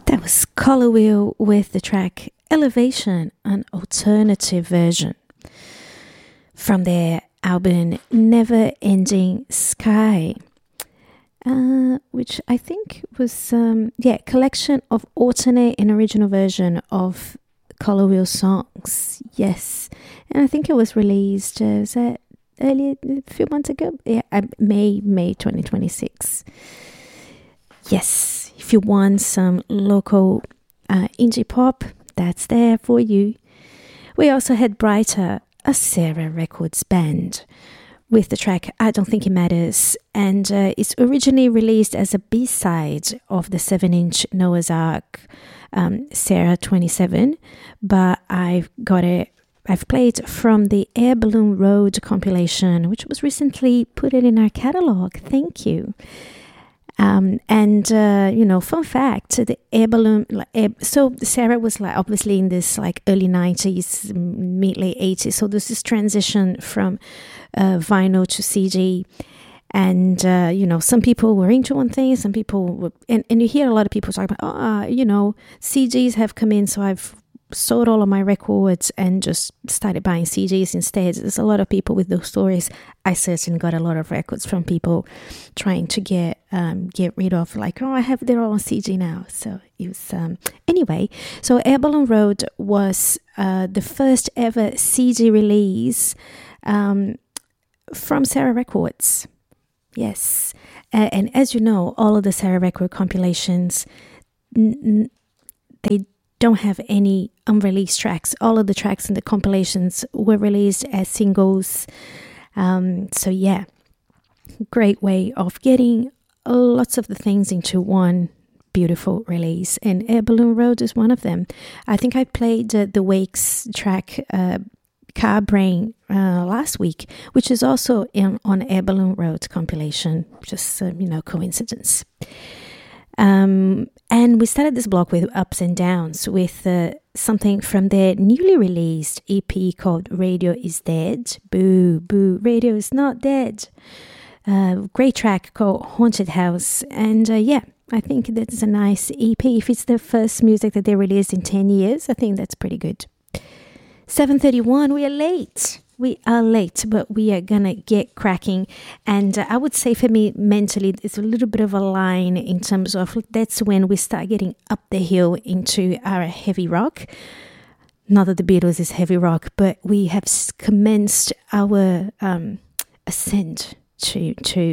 That was Color Wheel with the track Elevation, an alternative version from their album Never Ending Sky, which I think was collection of alternate and original version of Color Wheel songs. Yes, and I think it was released was that earlier, a few months ago. Yeah, May 2026. Yes, if you want some local indie pop, that's there for you. We also had Brighter, a Sarah Records band, with the track I Don't Think It Matters, and it's originally released as a B-side of the 7-inch Noah's Ark Sarah 27, but I've played from the Air Balloon Road compilation, which was recently put in our catalog. Thank you. Fun fact, the Air Balloon, so Sarah was obviously in this early 90s, mid-late 80s. So there's this transition from vinyl to CD. And, some people were into one thing, some people were, and you hear a lot of people talk about, CDs have come in, so I've sold all of my records and just started buying CDs instead. There's a lot of people with those stories. I certainly got a lot of records from people trying to get rid of, they're all on CD now. So it was, anyway. So Air Balloon Road was the first ever CD release from Sarah Records. Yes. And as you know, all of the Sarah Record compilations, they don't have any unreleased tracks. All of the tracks in the compilations were released as singles. So yeah, great way of getting lots of the things into one beautiful release. And Air Balloon Road is one of them. I think I played the Wakes track, Car Brain, last week, which is also on Air Balloon Road compilation. Just, coincidence. And we started this block with Ups and Downs with something from their newly released EP called Radio is Dead. Boo, boo, radio is not dead. Great track called Haunted House. And I think that's a nice EP. If it's the first music that they released in 10 years, I think that's pretty good. 7:31, we are late. We are late, but we are going to get cracking. And I would say for me, mentally, it's a little bit of a line in terms of that's when we start getting up the hill into our heavy rock. Not that the Beatles is heavy rock, but we have commenced our ascent to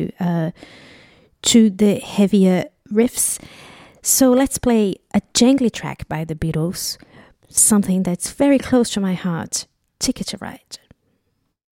the heavier riffs. So let's play a jangly track by the Beatles, something that's very close to my heart, Ticket to Ride.